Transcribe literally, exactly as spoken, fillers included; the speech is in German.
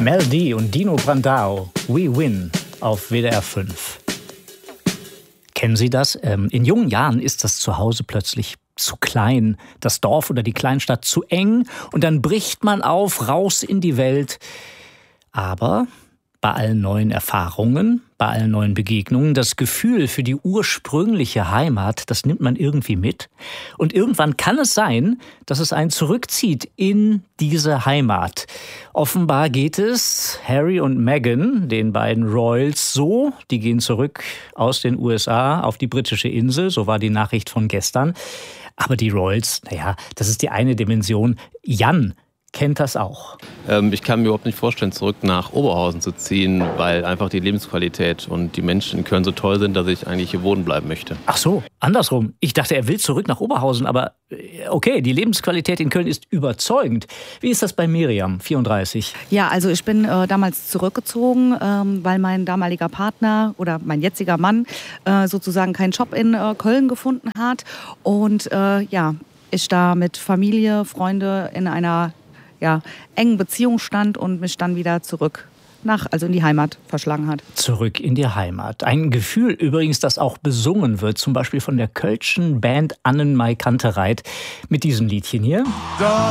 Mel D und Dino Brandao, We Win auf W D R fünf. Kennen Sie das? In jungen Jahren ist das Zuhause plötzlich zu klein, das Dorf oder die Kleinstadt zu eng und dann bricht man auf, raus in die Welt. Aber bei allen neuen Erfahrungen, bei allen neuen Begegnungen, das Gefühl für die ursprüngliche Heimat, das nimmt man irgendwie mit. Und irgendwann kann es sein, dass es einen zurückzieht in diese Heimat. Offenbar geht es Harry und Meghan, den beiden Royals, so. Die gehen zurück aus den U S A auf die britische Insel, so war die Nachricht von gestern. Aber die Royals, naja, das ist die eine Dimension. Jan kennt das auch. Ähm, ich kann mir überhaupt nicht vorstellen, zurück nach Oberhausen zu ziehen, weil einfach die Lebensqualität und die Menschen in Köln so toll sind, dass ich eigentlich hier wohnen bleiben möchte. Ach so, andersrum. Ich dachte, er will zurück nach Oberhausen, aber okay, die Lebensqualität in Köln ist überzeugend. Wie ist das bei Miriam, vierunddreißig? Ja, also ich bin äh, damals zurückgezogen, ähm, weil mein damaliger Partner oder mein jetziger Mann äh, sozusagen keinen Job in äh, Köln gefunden hat. Und äh, ja, ich da mit Familie, Freunde in einer ja, engen Beziehung stand und mich dann wieder zurück nach, also in die Heimat verschlagen hat. Zurück in die Heimat. Ein Gefühl übrigens, das auch besungen wird, zum Beispiel von der kölschen Band Annenmai Kantereit mit diesem Liedchen hier. Da